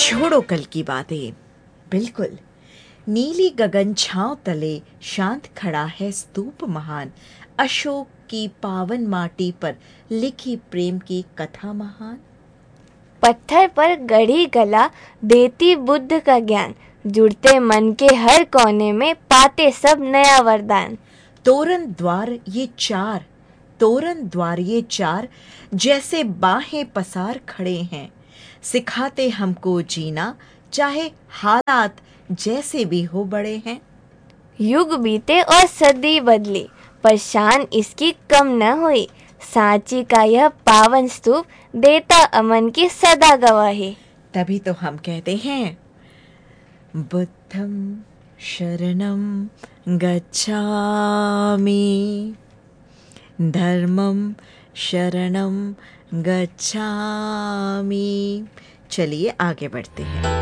छोड़ो कल की बातें। बिल्कुल नीली गगन छांव तले शांत खड़ा है स्तूप महान, अशोक की पावन माटी पर लिखी प्रेम की कथा महान। पत्थर पर गढ़ी कला देती बुद्ध का ज्ञान, जुड़ते मन के हर कोने में पाते सब नया वरदान। तोरण द्वार ये चार जैसे बाहें पसार खड़े हैं, सिखाते हमको जीना चाहे हालात जैसे भी हो बड़े हैं। युग बीते और सदी बदली, पर शान इसकी कम न हुई, सांची का यह पावन स्तूप देता अमन की सदा गवाही। तभी तो हम कहते हैं बुद्धं शरणं गच्छामि, धर्मं शरणं गच्छामि। चलिए आगे बढ़ते हैं।